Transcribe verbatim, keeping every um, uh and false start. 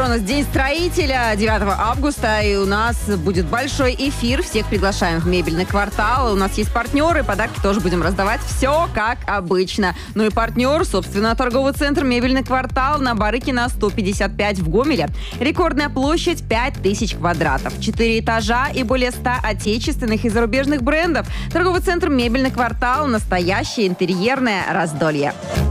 скоро у нас День строителя, девятого августа, и у нас будет большой эфир. Всех приглашаем в мебельный квартал. У нас есть партнеры, подарки тоже будем раздавать. Все как обычно. Ну и партнер, собственно, торговый центр «Мебельный квартал» на Барыкина сто пятьдесят пять в Гомеле. Рекордная площадь пять тысяч квадратов. Четыре этажа и более ста отечественных и зарубежных брендов. Торговый центр «Мебельный квартал» – настоящее интерьерное раздолье.